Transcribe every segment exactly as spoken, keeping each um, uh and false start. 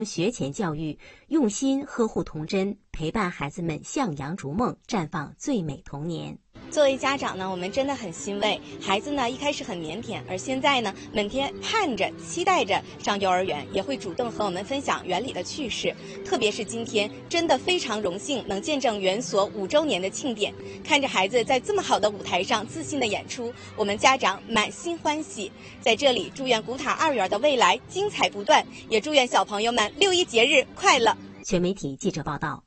学前教育，用心呵护童真，陪伴孩子们向阳逐梦，绽放最美童年。 作为家长呢，我们真的很欣慰，孩子呢一开始很腼腆，而现在呢每天盼着期待着上幼儿园，也会主动和我们分享园里的趣事。特别是今天，真的非常荣幸能见证园所五周年的庆典，看着孩子在这么好的舞台上自信的演出，我们家长满心欢喜。在这里祝愿古塔二园的未来精彩不断，也祝愿小朋友们六一节日快乐。 全媒体记者报道。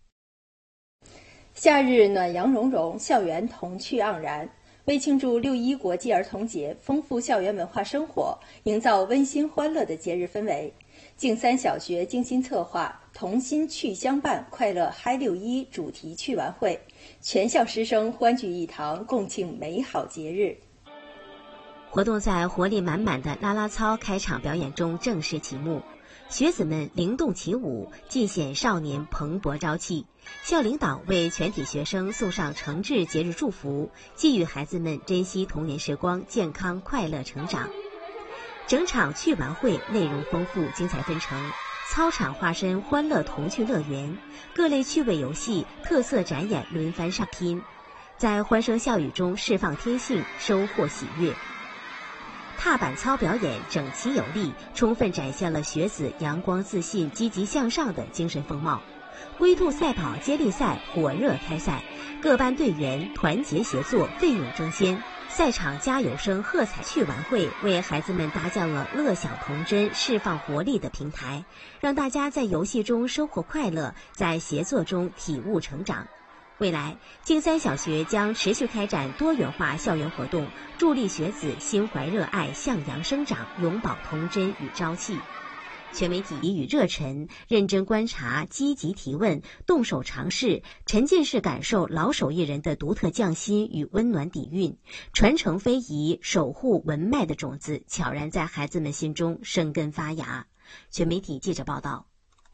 夏日暖阳融融，校园童趣盎然。为庆祝六一国际儿童节，丰富校园文化生活，营造温馨欢乐的节日氛围，径三小学精心策划“童心趣相伴，快乐嗨六一”主题趣玩会，全校师生欢聚一堂，共庆美好节日。 活动在活力满满的啦啦操开场表演中正式启幕，学子们灵动起舞，尽显少年蓬勃朝气。校领导为全体学生送上诚挚节日祝福，寄予孩子们珍惜童年时光，健康快乐成长。整场趣玩会内容丰富，精彩纷呈，操场化身欢乐童趣乐园，各类趣味游戏、特色展演轮番上拼，在欢声笑语中释放天性，收获喜悦。踏板操表演整齐有力，充分展现了学子阳光自信、积极向上的精神风貌。龟兔赛跑接力赛火热开赛，各班队员团结协作，奋勇争先。赛场加油声、喝彩趣玩会为孩子们搭建了乐享童真、释放活力的平台，让大家在游戏中收获快乐，在协作中体悟成长。未来，径三小学将持续开展多元化校园活动，助力学子心怀热爱、向阳生长，永葆童真与朝气。全媒体给予热忱，认真观察，积极提问，动手尝试，沉浸式感受老手艺人的独特匠心与温暖底蕴，传承非遗，守护文脉的种子悄然在孩子们心中生根发芽。全媒体记者报道。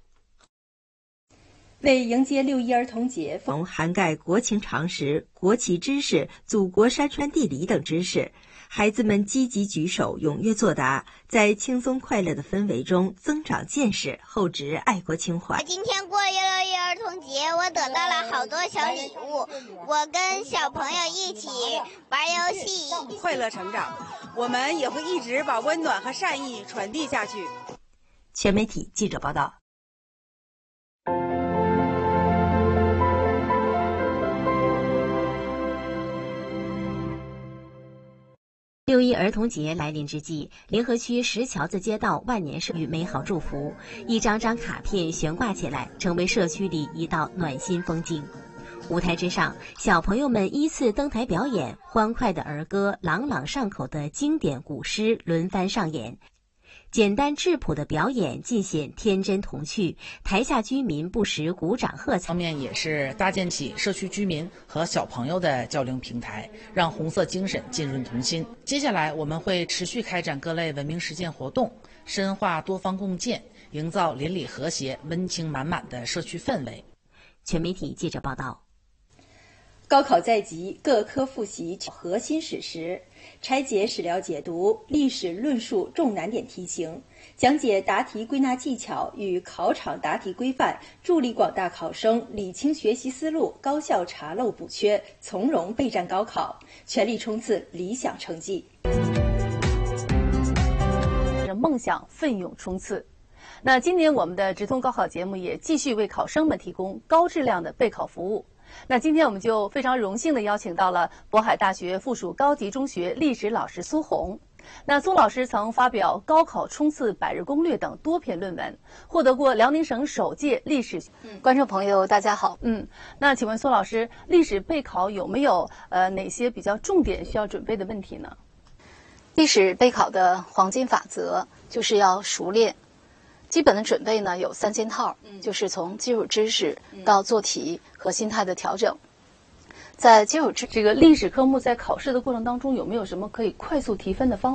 为迎接六一儿童节， 涵盖国情常识、国旗知识、祖国山川地理等知识，孩子们积极举手，踊跃作答，在轻松快乐的氛围中增长见识，厚植爱国情怀。 今天过六一儿童节，我得到了好多小礼物，我跟小朋友一起玩游戏， 快乐成长。我们也会一直把温暖和善意传递下去。 全媒体记者报道。 六一儿童节来临之际，临河区石桥子街道万年社与美好祝福，一张张卡片悬挂起来，成为社区里一道暖心风景。舞台之上，小朋友们依次登台表演，欢快的儿歌、朗朗上口的经典古诗轮番上演。简单质朴的表演尽显天真童趣，台下居民不时鼓掌喝彩。 方面也是搭建起社区居民和小朋友的交流平台，让红色精神浸润童心。接下来我们会持续开展各类文明实践活动，深化多方共建，营造邻里和谐、温情满满的社区氛围。 全媒体记者报道。 高考在即，各科复习核心史实，拆解史料解读、历史论述重难点题型，讲解答题归纳技巧与考场答题规范，助力广大考生理清学习思路，高效查漏补缺，从容备战高考，全力冲刺理想成绩。 梦想奋勇冲刺。那今年我们的直通高考节目也继续为考生们提供高质量的备考服务。那今天我们就非常荣幸地邀请到了渤海大学附属高级中学历史老师苏红。那苏老师曾发表《高考冲刺百日攻略》等多篇论文，获得过辽宁省首届历史。 嗯，观众朋友大家好。 嗯，那请问苏老师，历史备考有没有呃哪些比较重点需要准备的问题呢？ 历史备考的黄金法则就是要熟练。基本的准备呢有三件套，就是从基础知识到做题和心态的调整。在基础知这个历史科目在考试的过程当中有没有什么可以快速提分的方法？